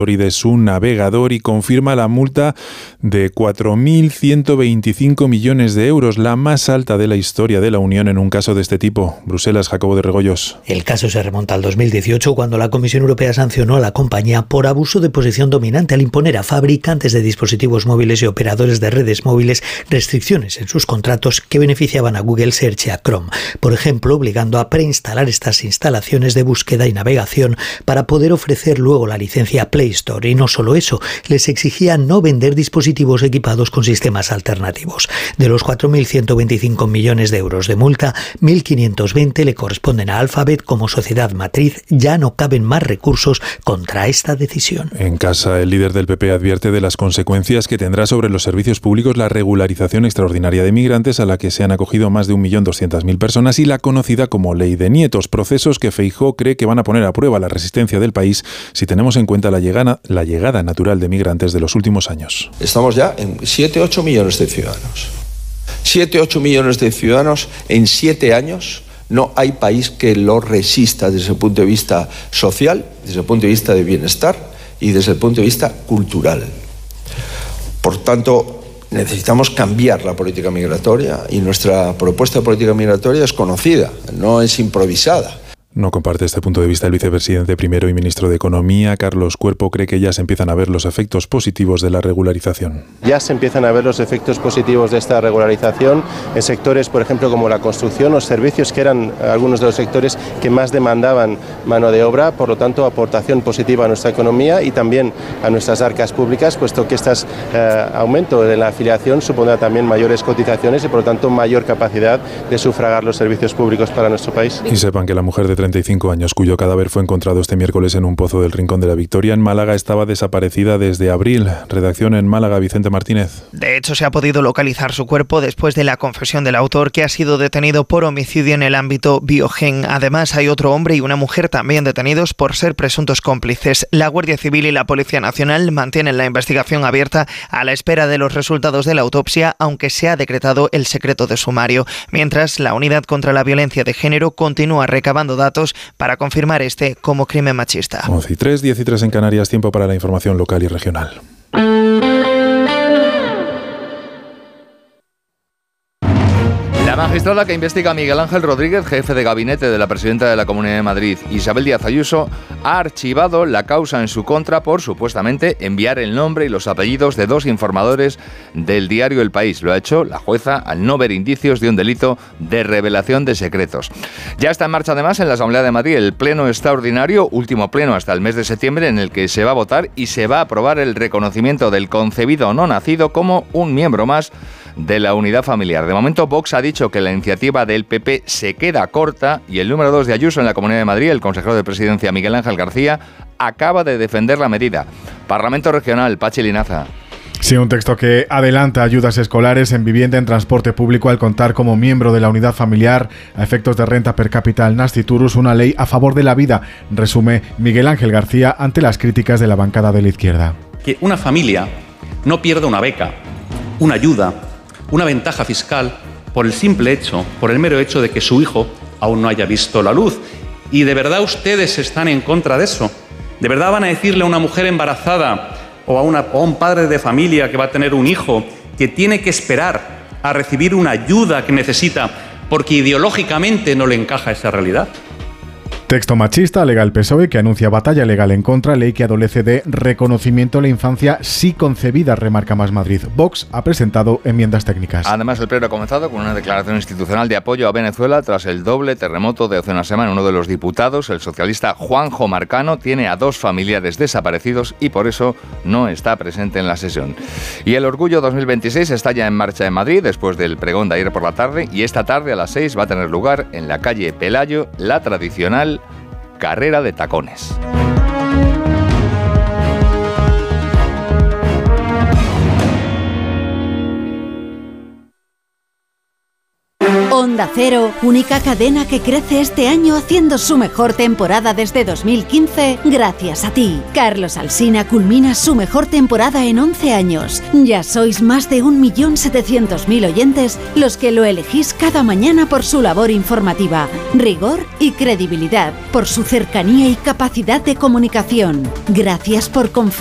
y de su navegador y confirma la multa de 4.125 millones de euros, la más alta de la historia de la Unión en un caso de este tipo. Bruselas, Jacobo de Regoyos. El caso se remonta al 2018, cuando la Comisión Europea sancionó a la compañía por abuso de posición dominante al imponer a fabricantes de dispositivos móviles y operadores de redes móviles restricciones en sus contratos que beneficiaban a Google Search y a Chrome. Por ejemplo, obligando a preinstalar estas instalaciones de búsqueda y navegación para poder ofrecer luego la licencia Play Store. Y no solo eso, les exigía no vender dispositivos equipados con sistemas alternativos. De los 4.125 millones de euros de multa, 1.520 le corresponden a Alphabet como sociedad matriz. Ya no caben más recursos contra esta decisión. En casa, el líder del PP advierte de las consecuencias que tendrá sobre los servicios públicos la regularización extraordinaria de migrantes a la que se han acogido más de 1.200.000 personas y la conocida como Ley de Nietos, procesos que Feijóo cree que van a poner a prueba la resistencia del país si tenemos en cuenta la llegada natural de migrantes de los últimos años. Estamos ya en 7-8 millones de ciudadanos. 7-8 millones de ciudadanos en 7 años. No hay país que lo resista desde el punto de vista social, desde el punto de vista de bienestar y desde el punto de vista cultural. Por tanto, necesitamos cambiar la política migratoria y nuestra propuesta de política migratoria es conocida, no es improvisada. No comparte este punto de vista el vicepresidente primero y ministro de Economía. Carlos Cuerpo cree que ya se empiezan a ver los efectos positivos de la regularización. Ya se empiezan a ver los efectos positivos de esta regularización en sectores, por ejemplo, como la construcción o servicios, que eran algunos de los sectores que más demandaban mano de obra. Por lo tanto, aportación positiva a nuestra economía y también a nuestras arcas públicas, puesto que este aumento de la afiliación supondrá también mayores cotizaciones y, por lo tanto, mayor capacidad de sufragar los servicios públicos para nuestro país. Y sepan que la mujer de 35 años, cuyo cadáver fue encontrado este miércoles en un pozo del Rincón de la Victoria, en Málaga, estaba desaparecida desde abril. Redacción en Málaga, Vicente Martínez. De hecho, se ha podido localizar su cuerpo después de la confesión del autor, que ha sido detenido por homicidio en el ámbito Biogen. Además, hay otro hombre y una mujer también detenidos por ser presuntos cómplices. La Guardia Civil y la Policía Nacional mantienen la investigación abierta a la espera de los resultados de la autopsia, aunque se ha decretado el secreto de sumario. Mientras, la Unidad contra la Violencia de Género continúa recabando datos para confirmar este como crimen machista. 11:03, 10:03 en Canarias, tiempo para la información local y regional. La magistrada que investiga a Miguel Ángel Rodríguez, jefe de gabinete de la presidenta de la Comunidad de Madrid, Isabel Díaz Ayuso, ha archivado la causa en su contra por supuestamente enviar el nombre y los apellidos de 2 informadores del diario El País. Lo ha hecho la jueza al no ver indicios de un delito de revelación de secretos. Ya está en marcha además en la Asamblea de Madrid el pleno extraordinario, último pleno hasta el mes de septiembre, en el que se va a votar y se va a aprobar el reconocimiento del concebido no nacido como un miembro más de la unidad familiar. De momento, Vox ha dicho que la iniciativa del PP se queda corta y el número 2 de Ayuso en la Comunidad de Madrid, el consejero de Presidencia Miguel Ángel García, acaba de defender la medida. Parlamento Regional, Pachi Linaza. Sí, un texto que adelanta ayudas escolares en vivienda, en transporte público, al contar como miembro de la unidad familiar a efectos de renta per cápita al nasciturus, una ley a favor de la vida, resume Miguel Ángel García ante las críticas de la bancada de la izquierda. Que una familia no pierda una beca, una ayuda, una ventaja fiscal por el mero hecho de que su hijo aún no haya visto la luz. ¿Y de verdad ustedes están en contra de eso? ¿De verdad van a decirle a una mujer embarazada o a un padre de familia que va a tener un hijo que tiene que esperar a recibir una ayuda que necesita porque ideológicamente no le encaja esa realidad? Texto machista, alega el PSOE, que anuncia batalla legal en contra, ley que adolece de reconocimiento a la infancia sí concebida, remarca Más Madrid. Vox ha presentado enmiendas técnicas. Además, el pleno ha comenzado con una declaración institucional de apoyo a Venezuela tras el doble terremoto de hace una semana. Uno de los diputados, el socialista Juanjo Marcano, tiene a 2 familiares desaparecidos y por eso no está presente en la sesión. Y el Orgullo 2026 está ya en marcha en Madrid después del pregón de ayer por la tarde, y esta tarde a las 6 va a tener lugar en la calle Pelayo la tradicional carrera de tacones. Onda Cero, única cadena que crece este año haciendo su mejor temporada desde 2015 gracias a ti. Carlos Alsina culmina su mejor temporada en 11 años. Ya sois más de 1.700.000 oyentes los que lo elegís cada mañana por su labor informativa, rigor y credibilidad, por su cercanía y capacidad de comunicación. Gracias por confiar